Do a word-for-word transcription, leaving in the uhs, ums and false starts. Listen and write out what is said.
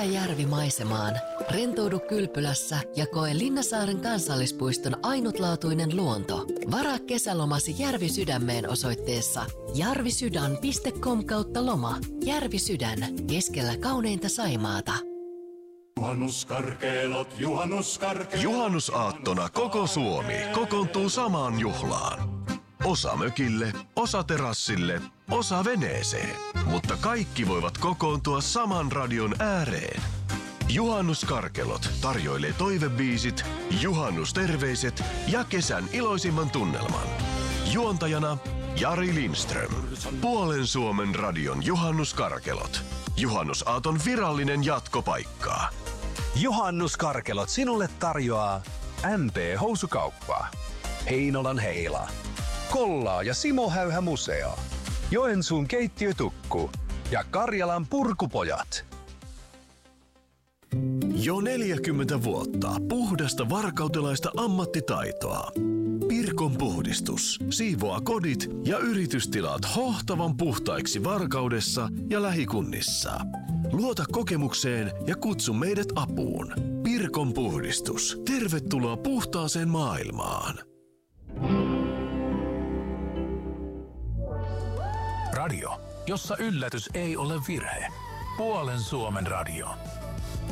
Herää järvimaisemaan, rentoudu kylpylässä ja koe Linnasaaren kansallispuiston ainutlaatuinen luonto. Varaa kesälomasi Järvisydämeen osoitteessa jarvisydän piste com kautta loma. Järvisydän, keskellä kauneinta Saimaata. Juhannuskarkeelot, juhannuskarkeelot. Juhannusaattona koko Suomi kokoontuu samaan juhlaan. Osa mökille, osa terassille, osa veneeseen. Mutta kaikki voivat kokoontua saman radion ääreen. Juhannuskarkelot tarjoilee toivebiisit, juhannusterveiset ja kesän iloisimman tunnelman. Juontajana Jari Lindström. Puolen Suomen radion juhannuskarkelot. Juhannusaaton virallinen jatkopaikka. Juhannuskarkelot sinulle tarjoaa M P Housukauppa, Heinolan Heila, Kollaa ja Simo Häyhä Museo, Joensuun keittiötukku ja Karjalan Purkupojat. Jo neljäkymmentä vuotta puhdasta varkautelaista ammattitaitoa. Pirkon puhdistus siivoaa kodit ja yritystilat hohtavan puhtaiksi Varkaudessa ja lähikunnissa. Luota kokemukseen ja kutsu meidät apuun. Pirkon puhdistus. Tervetuloa puhtaaseen maailmaan. Radio, jossa yllätys ei ole virhe. Puolen Suomen radio.